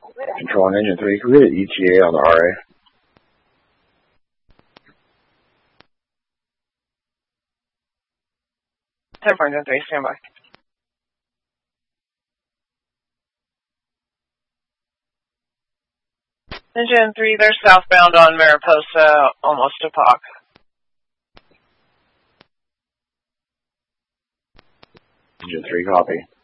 Control on engine 3. Can we get an ETA on the RA? 10 engine 3, stand by. Engine 3, they're southbound on Mariposa, almost to POC. Engine 3, copy.